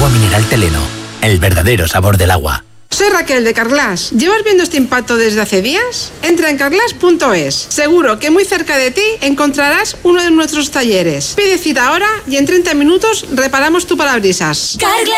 mineral Teleno, el verdadero sabor del agua. Soy Raquel de Carglass. ¿Llevas viendo este impacto desde hace días? Entra en carglass.es. Seguro que muy cerca de ti encontrarás uno de nuestros talleres. Pide cita ahora y en 30 minutos reparamos tu parabrisas. Carglass